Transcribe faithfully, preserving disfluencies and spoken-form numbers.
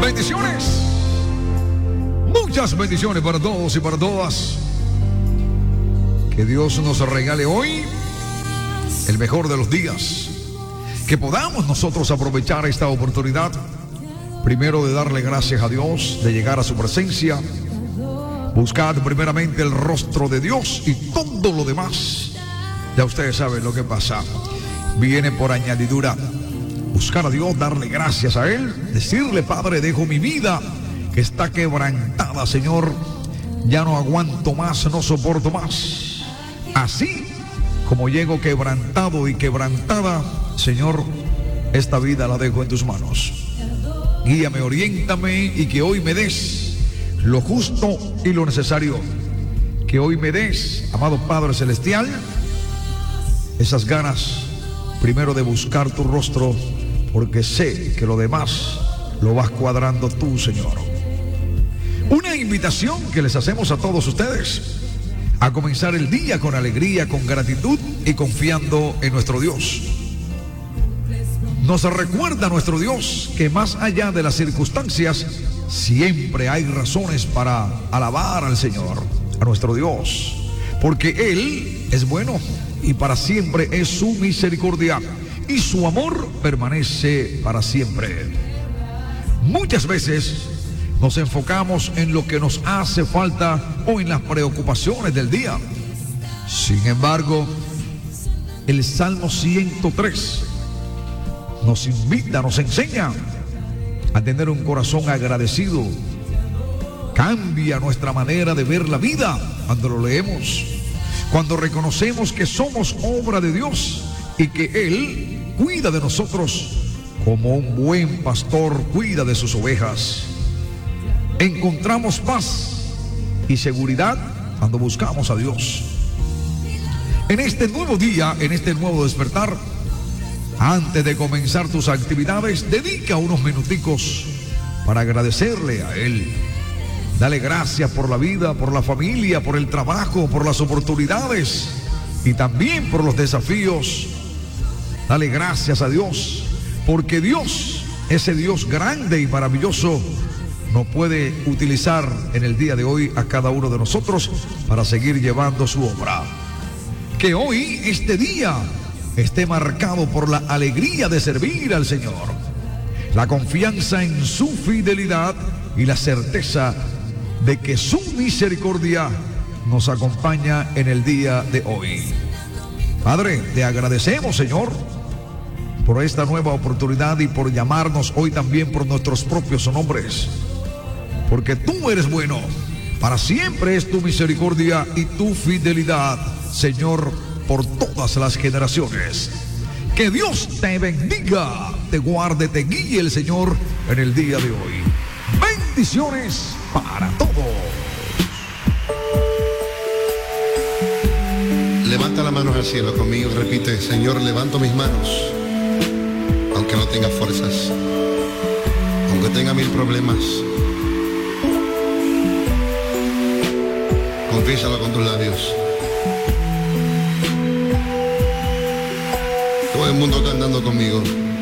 Bendiciones. Muchas bendiciones para todos y para todas. Que Dios nos regale hoy el mejor de los días. Que podamos nosotros aprovechar esta oportunidad. Primero de darle gracias a Dios, de llegar a su presencia. Buscar primeramente el rostro de Dios y todo lo demás. Ya ustedes saben lo que pasa. Viene por añadidura. Buscar a Dios, darle gracias a Él. Decirle: Padre, dejo mi vida que está quebrantada, Señor. Ya no aguanto más, no soporto más. Así como llego quebrantado y quebrantada, Señor, esta vida la dejo en tus manos. Guíame, oriéntame y que hoy me des lo justo y lo necesario. Que hoy me des, amado Padre Celestial, esas ganas primero de buscar tu rostro, porque sé que lo demás lo vas cuadrando tú, Señor. Una invitación que les hacemos a todos ustedes a comenzar el día con alegría, con gratitud y confiando en nuestro Dios. Nos recuerda nuestro Dios que más allá de las circunstancias siempre hay razones para alabar al Señor, a nuestro Dios, porque Él es bueno y para siempre es su misericordia y su amor permanece para siempre. Muchas veces nos enfocamos en lo que nos hace falta o en las preocupaciones del día. Sin embargo, el Salmo ciento tres nos invita, nos enseña a tener un corazón agradecido. Cambia nuestra manera de ver la vida cuando lo leemos, cuando reconocemos que somos obra de Dios y que Él cuida de nosotros como un buen pastor cuida de sus ovejas. Encontramos paz y seguridad cuando buscamos a Dios. En este nuevo día, en este nuevo despertar, antes de comenzar tus actividades, dedica unos minuticos para agradecerle a Él. Dale gracias por la vida, por la familia, por el trabajo, por las oportunidades y también por los desafíos. Dale gracias a Dios, porque Dios, ese Dios grande y maravilloso, nos puede utilizar en el día de hoy a cada uno de nosotros para seguir llevando su obra. Que hoy, este día, esté marcado por la alegría de servir al Señor, la confianza en su fidelidad y la certeza de que su misericordia nos acompaña en el día de hoy. Padre, te agradecemos, Señor, por esta nueva oportunidad y por llamarnos hoy también por nuestros propios nombres, porque tú eres bueno, para siempre es tu misericordia y tu fidelidad, Señor, por todas las generaciones. Que Dios te bendiga, te guarde, te guíe el Señor en el día de hoy. Bendiciones para todos. Levanta las manos al cielo conmigo, repite: Señor, levanto mis manos, aunque no tenga fuerzas, aunque tenga mil problemas. Confiésalo con tus labios. Todo el mundo cantando conmigo.